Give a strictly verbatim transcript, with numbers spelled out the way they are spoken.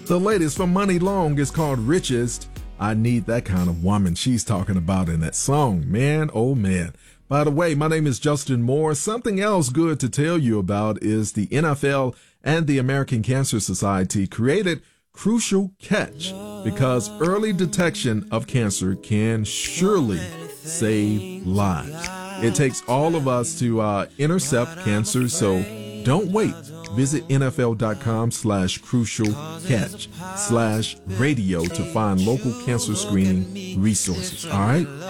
The latest from Money Long is called Richest. I Need That Kind of Woman she's talking about in that song. Man, oh man. By the way, my name is Justin Moore. Something else good to tell you about is the N F L and the American Cancer Society created Crucial Catch because early detection of cancer can surely save lives. It takes all of us to uh, intercept cancer, so don't wait. Visit nfl.com slash crucial catch slash radio to find local cancer screening resources. All right.